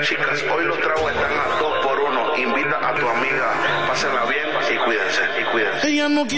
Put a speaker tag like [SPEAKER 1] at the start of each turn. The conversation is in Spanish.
[SPEAKER 1] chicas. Hoy los tragos están a 2 por 1. Invita a tu amiga, pásenla bien y cuídense.
[SPEAKER 2] Ella no quiere